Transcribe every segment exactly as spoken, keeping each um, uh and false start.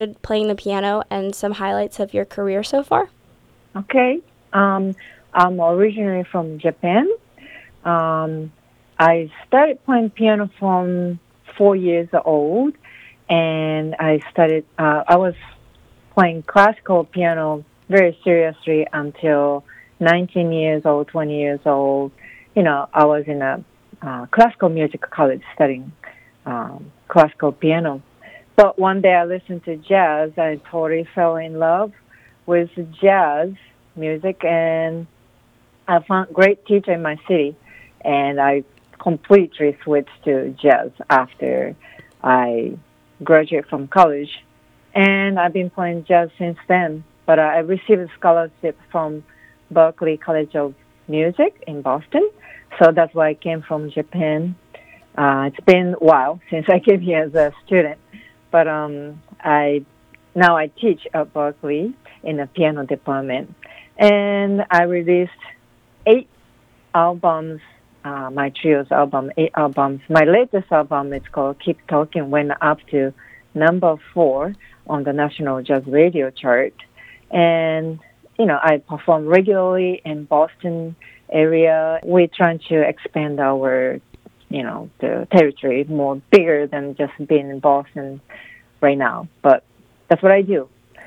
playing the piano and some highlights of your career so far? Okay. Um, I'm originally from Japan. Um, I started playing piano from four years old, and I started. Uh, I was playing classical piano very seriously until nineteen years old, twenty years old. You know, I was in a uh, classical music college studying um, classical piano. But one day I listened to jazz. I totally fell in love with jazz music, and I found a great teacher in my city, and I completely switched to jazz after I graduated from college. And I've been playing jazz since then. But I received a scholarship from Berklee College of Music in Boston, so that's why I came from Japan. Uh, it's been a while since I came here as a student, but um, I now I teach at Berkeley in the piano department, and I released eight albums. Uh, my trio's album, eight albums. My latest album is called "Keep Talking," went up to number four on the National Jazz Radio chart, and you know I perform regularly in Boston area. We're trying to expand our you know, the territory more bigger than just being in Boston right now. But that's what I do.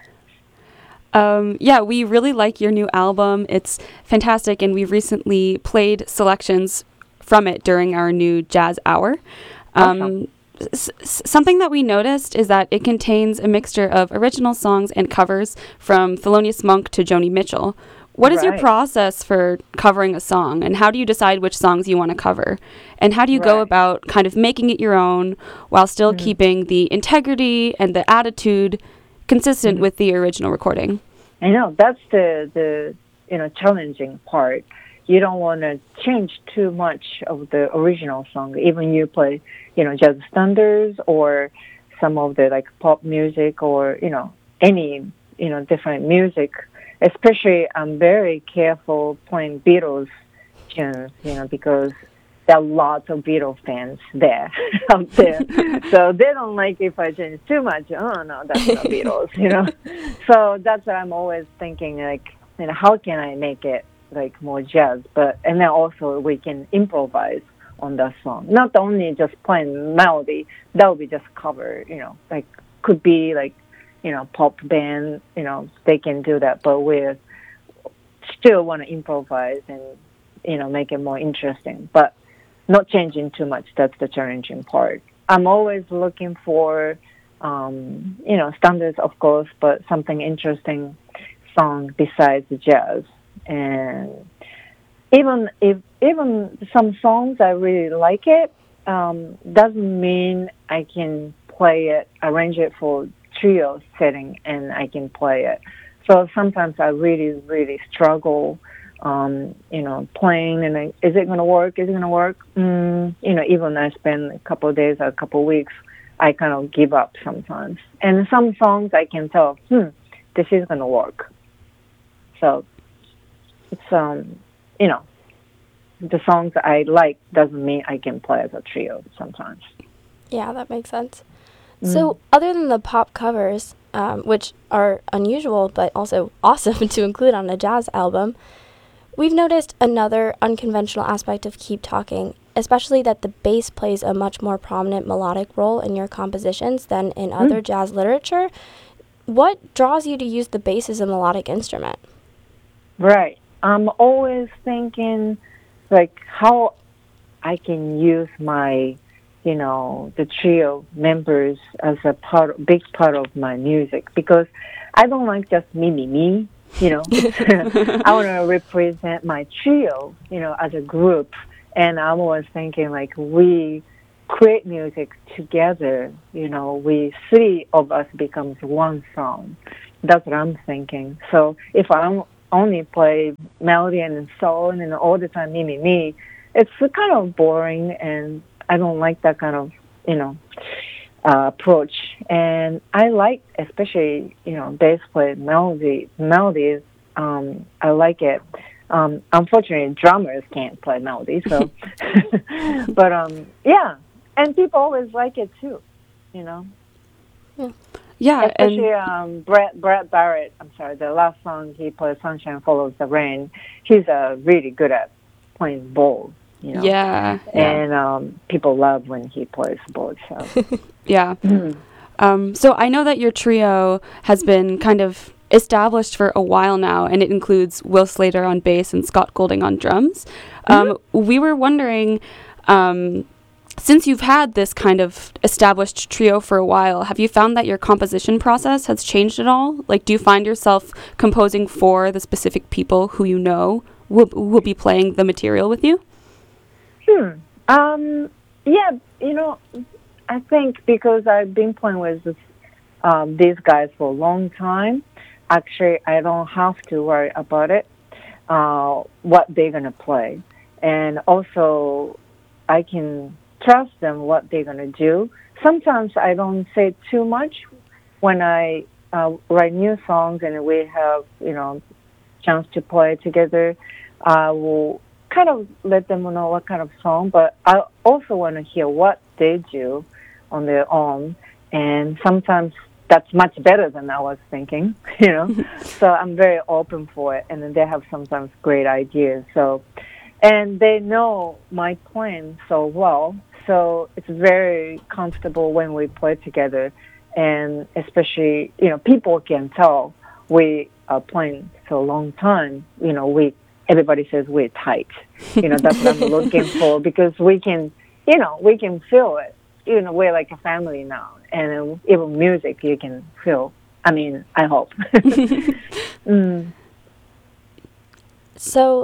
Um, yeah, we really like your new album. It's fantastic, and we recently played selections from it during our new Jazz Hour. Um, Awesome. s- s- something that we noticed is that it contains a mixture of original songs and covers from Thelonious Monk to Joni Mitchell. What is right. your process for covering a song, and how do you decide which songs you want to cover? And how do you right. go about kind of making it your own while still mm-hmm. keeping the integrity and the attitude consistent mm-hmm. with the original recording? I know, that's the, the you know challenging part. You don't want to change too much of the original song, even you play, you know, jazz standards or some of the like pop music or, you know, any, you know, different music. Especially, I'm very careful playing Beatles tunes, you know, because there are lots of Beatles fans there, out there. So they don't like if I change too much. Oh, no, that's not Beatles, you know. So that's what I'm always thinking, like, you know, how can I make it, like, more jazz? But and then also we can improvise on that song. Not only just playing melody, that would be just cover, you know, like, could be, like, you know, pop band, you know, they can do that, but we still want to improvise and, you know, make it more interesting, but not changing too much. That's the challenging part. I'm always looking for, um, you know, standards, of course, but something interesting song besides the jazz. And even if, even some songs I really like it, um, doesn't mean I can play it, arrange it for trio setting and I can play it. So sometimes I really, really struggle, um, you know, playing and I, is it going to work? Is it going to work? Mm, you know, even I spend a couple of days or a couple of weeks, I kind of give up sometimes. And some songs I can tell, hmm, this is going to work. So it's, um, you know, the songs I like doesn't mean I can play as a trio sometimes. Yeah, that makes sense. So, other than the pop covers, um, which are unusual but also awesome to include on a jazz album, we've noticed another unconventional aspect of Keep Talking, especially that the bass plays a much more prominent melodic role in your compositions than in other mm. jazz literature. What draws you to use the bass as a melodic instrument? Right. I'm always thinking, like, how I can use my you know, the trio members as a part, big part of my music, because I don't like just me, me, me, you know. I want to represent my trio, you know, as a group. And I'm always thinking, like, we create music together, you know, we, three of us becomes one song. That's what I'm thinking. So if I only play melody and soul and all the time me, me, me, it's kind of boring and I don't like that kind of, you know, uh, approach. And I like, especially, you know, bass play melody, melodies. Um, I like it. Um, unfortunately, drummers can't play melody, so. but um, yeah, and people always like it too, you know. Yeah. Yeah, especially and um, Brett Brett Barrett. I'm sorry, the last song he played, "Sunshine Follows the Rain." He's uh, really good at playing bowls, you know. yeah, yeah, And um, people love when he plays bowls. So yeah. mm. Um, so I know that your trio has been kind of established for a while now, and it includes Will Slater on bass and Scott Golding on drums. Um, Mm-hmm. we were wondering, um, since you've had this kind of established trio for a while, have you found that your composition process has changed at all? Like, do you find yourself composing for the specific people who you know will, will be playing the material with you? Hmm. Um, yeah, you know, I think because I've been playing with this, um, these guys for a long time, actually, I don't have to worry about it, uh, what they're going to play. And also, I can trust them what they're going to do. Sometimes I don't say too much when I uh, write new songs and we have, you know, chance to play together. I will kind of let them know what kind of song, but I also want to hear what they do on their own. And sometimes that's much better than I was thinking, you know. So I'm very open for it, and then they have sometimes great ideas. So, and they know my playing so well, so it's very comfortable when we play together. And especially, you know, people can tell we are playing for a long time. You know, we everybody says we're tight. You know, that's what I'm looking for, because we can, you know, we can feel it. You know, we're like a family now, and even music you can feel. I mean, I hope. mm. So,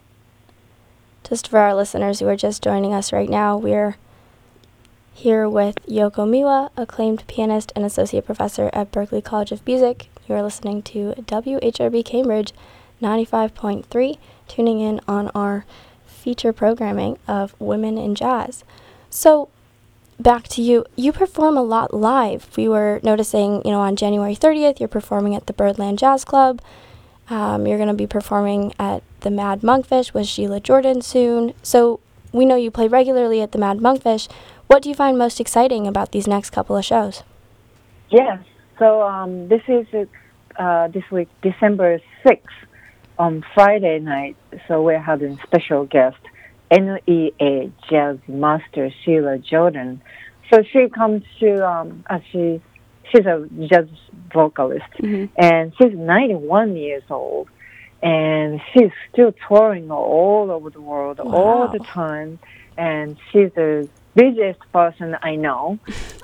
just for our listeners who are just joining us right now, we're here with Yoko Miwa, acclaimed pianist and associate professor at Berklee College of Music. You are listening to W H R B Cambridge ninety-five point three, tuning in on our feature programming of Women in Jazz. So, back to you. You perform a lot live. We were noticing, you know, on January thirtieth, you're performing at the Birdland Jazz Club. Um, you're going to be performing at the Mad Monkfish with Sheila Jordan soon. So we know you play regularly at the Mad Monkfish. What do you find most exciting about these next couple of shows? Yes. So um, this is uh, this week, December sixth, on Friday night. So we're having special guest, N E A Jazz Master Sheila Jordan. So she comes to, um, uh, she, she's a jazz vocalist, mm-hmm. and she's ninety-one years old, and she's still touring all over the world, wow. all the time, and she's the busiest person I know.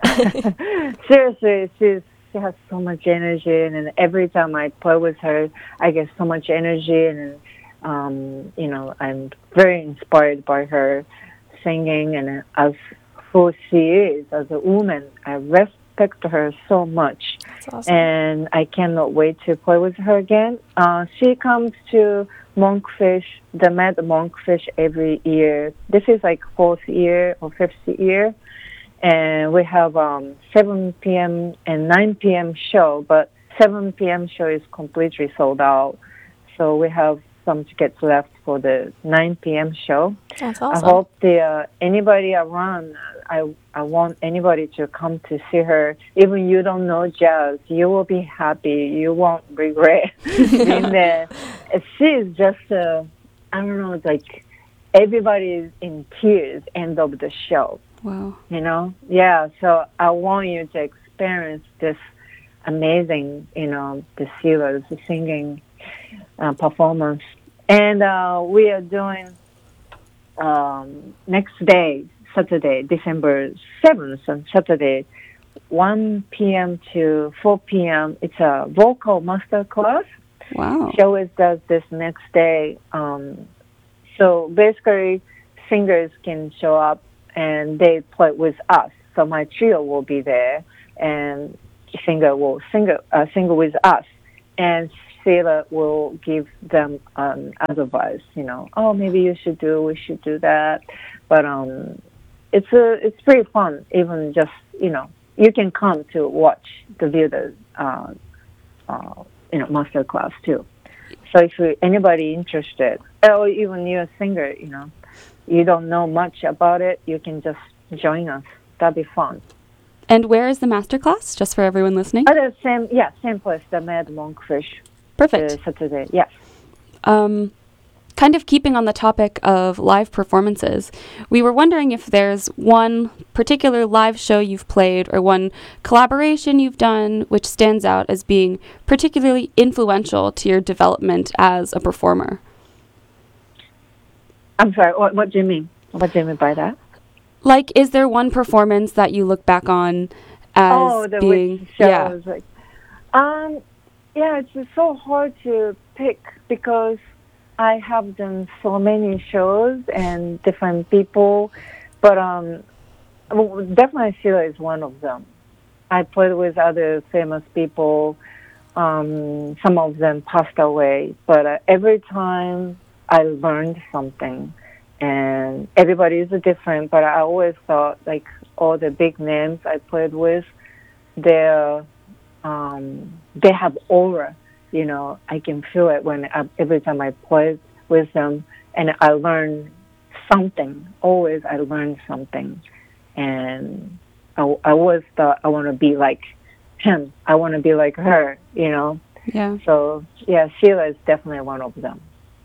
Seriously, she's, she has so much energy, and, and every time I play with her, I get so much energy, and um, you know, I'm very inspired by her singing, and as who she is as a woman, I respect her so much. That's awesome. And I cannot wait to play with her again. Uh, she comes to Monkfish, the Mad Monkfish, every year. This is like fourth year or fifth year. And we have um, seven p.m. and nine p.m. show, but seven p.m. show is completely sold out. So we have some tickets left for the nine p.m. show. That's awesome. I hope the uh, anybody around, I I want anybody to come to see her. Even you don't know jazz, you will be happy. You won't regret being there. She's just, uh, I don't know, like everybody is in tears end of the show. Wow. You know? Yeah, so I want you to experience this amazing, you know, the Sheila's singing uh, performance. And uh, we are doing um, next day, Saturday, December seventh, on Saturday, one p.m. to four p.m. It's a vocal master class. Wow. She always does this next day. Um, so basically, singers can show up and they play with us. So my trio will be there, and singer will sing, uh, sing with us. And Sheila will give them um, advice, you know, oh, maybe you should do, we should do that. But um, it's a, it's pretty fun, even just, you know, you can come to watch the view the, uh, uh, you know, master class too. So if you, anybody interested, or even you're a singer, you know, you don't know much about it, you can just join us. That'd be fun. And where is the masterclass, just for everyone listening? At the same, yeah, same place, the Mad Monkfish. Perfect. Uh, Saturday, yes. Um, kind of keeping on the topic of live performances, we were wondering if there's one particular live show you've played or one collaboration you've done which stands out as being particularly influential to your development as a performer. I'm sorry, what, what do you mean? What do you mean by that? Like, is there one performance that you look back on as oh, the being... shows, yeah. like, um, yeah, it's just so hard to pick because I have done so many shows and different people, but um, well, definitely Sheila is one of them. I played with other famous people. Um, some of them passed away, but uh, every time I learned something. And everybody is different, but I always thought like all the big names I played with, they're um, they have aura. You know, I can feel it when I, every time I play with them, and I learn something. Always, I learn something, and I, I always thought I want to be like him. I want to be like her. You know. Yeah. So yeah, Sheila is definitely one of them.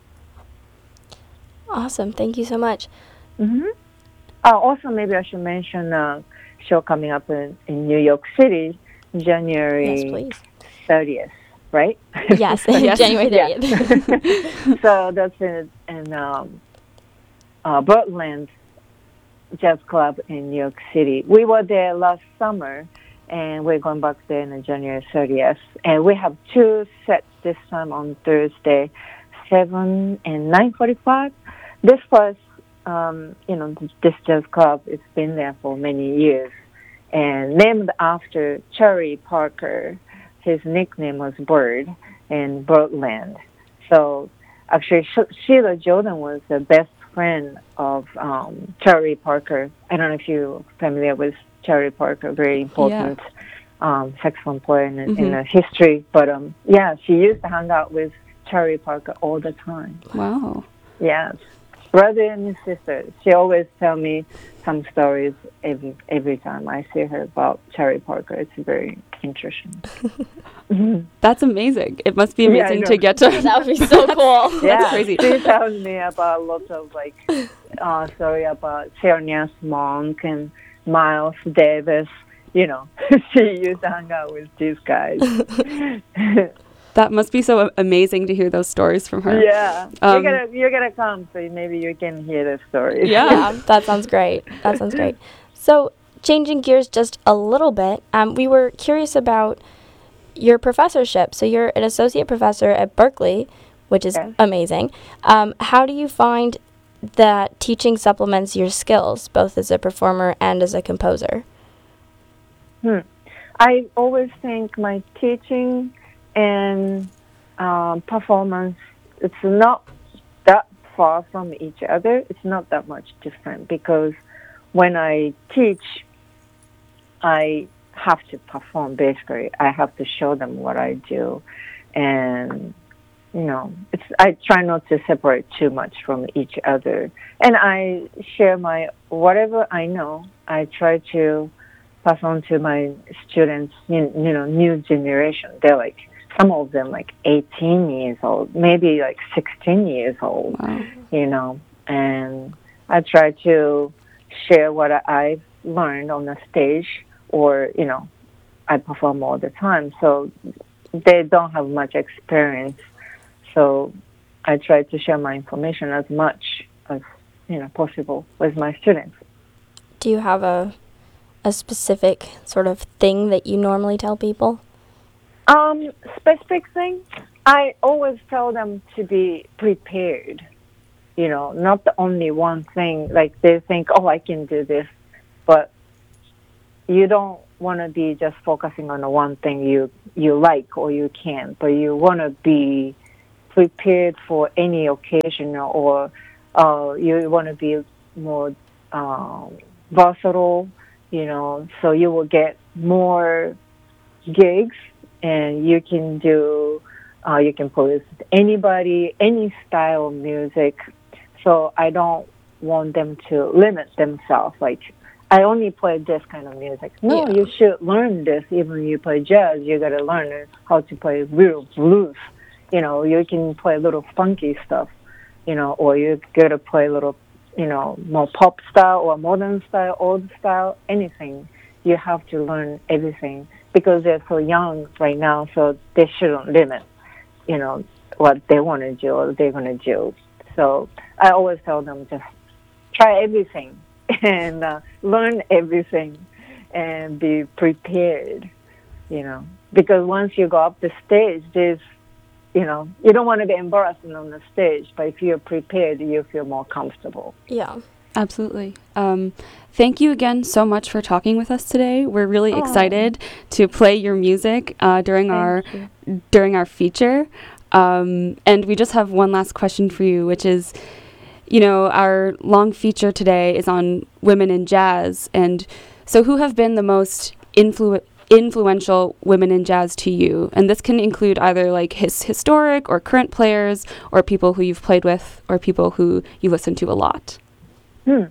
Awesome. Thank you so much. Mm-hmm. Uh, also, maybe I should mention a show coming up in, in New York City, January thirtieth, right? Yes, yes. January thirtieth. So that's in, in um, uh, Birdland Jazz Club in New York City. We were there last summer, and we're going back there on January thirtieth. And we have two sets this time on Thursday, seven and nine forty-five. This was, um, you know, this jazz club, it's been there for many years, and named after Charlie Parker. His nickname was Bird in Birdland. So actually, Sheila Jordan was the best friend of um, Charlie Parker. I don't know if you're familiar with Charlie Parker, very important yeah. um, saxophone player in, mm-hmm. in the history. But um, yeah, she used to hang out with Charlie Parker all the time. Wow. Yes. Brother and his sister. She always tell me some stories every every time I see her about Charlie Parker. It's very interesting. Mm-hmm. That's amazing. It must be amazing yeah, to get to. That would be so cool. Yeah, that's crazy. She tells me about lots of like uh, story about Thelonious Monk and Miles Davis. You know, she used to hang out with these guys. That must be so amazing to hear those stories from her. Yeah, um, you're gonna you're gonna come, so maybe you can hear the stories. Yeah, yeah, that sounds great. That sounds great. So, changing gears just a little bit, um, we were curious about your professorship. So, you're an associate professor at Berklee, which is okay. amazing. Um, how do you find that teaching supplements your skills, both as a performer and as a composer? Hmm. I always think my teaching and um, performance, it's not that far from each other. It's not that much different because when I teach, I have to perform basically. I have to show them what I do. And, you know, it's I try not to separate too much from each other. And I share my, whatever I know, I try to pass on to my students, you, you know, new generation. They're like, some of them like eighteen years old, maybe like sixteen years old, wow. you know, and I try to share what I've learned on the stage or, you know, I perform all the time. So they don't have much experience. So I try to share my information as much as, you know, possible with my students. Do you have a a specific sort of thing that you normally tell people? Um, specific thing? I always tell them to be prepared. You know, not the only one thing. Like they think, oh, I can do this. But you don't want to be just focusing on the one thing you, you like or you can. But you want to be prepared for any occasion or uh, you want to be more um, versatile, you know, so you will get more gigs. And you can do, uh, you can play with anybody, any style of music. So I don't want them to limit themselves. Like, I only play this kind of music. No, Yeah. you should learn this. Even you play jazz, you got to learn how to play real blues. You know, you can play a little funky stuff, you know, or you got to play a little, you know, more pop style or modern style, old style, anything. You have to learn everything because they're so young right now, so they shouldn't limit, you know, what they want to do or they're going to do. So I always tell them just try everything and uh, learn everything and be prepared, you know, because once you go up the stage, there's, you know, you don't want to get embarrassed on the stage, but if you're prepared, you feel more comfortable. Yeah. Absolutely. Um, thank you again so much for talking with us today. We're really Oh. excited to play your music uh, during Thank our you. during our feature. Um, and we just have one last question for you, which is, you know, our long feature today is on women in jazz. And so who have been the most influ- influential women in jazz to you? And this can include either like his historic or current players or people who you've played with or people who you listen to a lot. Hmm.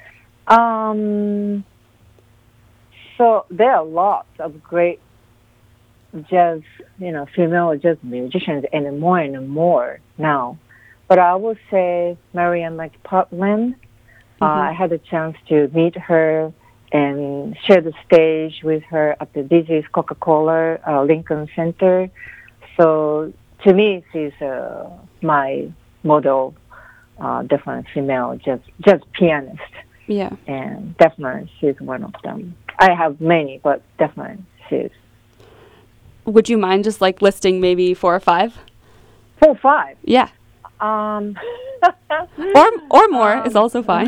Um, so there are lots of great jazz, you know, female jazz musicians and more and more now. But I would say Marian McPartland. Mm-hmm. Uh, I had a chance to meet her and share the stage with her at the D J's Coca-Cola uh, Lincoln Center. So to me, she's uh, my model, uh, definitely female jazz, jazz pianist. Yeah. And definitely she's one of them. I have many, but definitely she's. Would you mind just like listing maybe four or five? Four, five. Yeah. Um, or or more um, is also fine.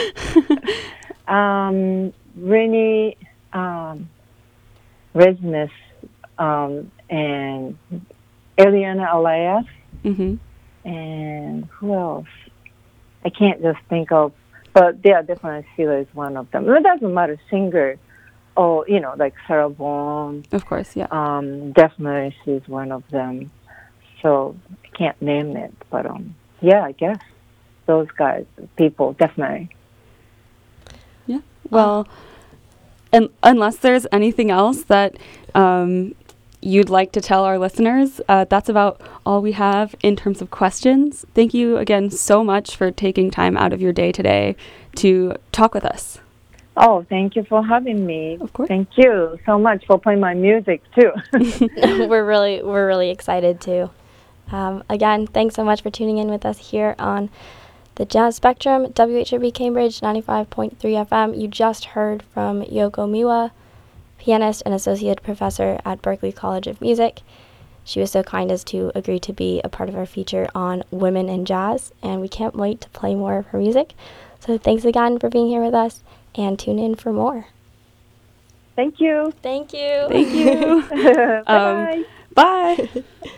um, Rennie um, Resnick um, and Eliana Elias. Mm-hmm. And who else? I can't just think of, but yeah, definitely Sheila is one of them. It doesn't matter, singer, or, you know, like Sarah Vaughan. Of course, yeah. Um, definitely she's one of them. So I can't name it, but um, yeah, I guess those guys, people, definitely. Yeah. Well, and unless there's anything else that um, you'd like to tell our listeners, uh, that's about all we have in terms of questions. Thank you again so much for taking time out of your day today to talk with us. Oh, thank you for having me. Of course. Thank you so much for playing my music too. we're really we're really excited too. Um, again, thanks so much for tuning in with us here on the Jazz Spectrum, W H O B Cambridge ninety-five point three F M. You just heard from Yoko Miwa, pianist and associate professor at Berklee College of Music. She was so kind as to agree to be a part of our feature on women in jazz, and we can't wait to play more of her music. So thanks again for being here with us, and tune in for more. Thank you. Thank you. Thank you. Bye-bye. Um, bye.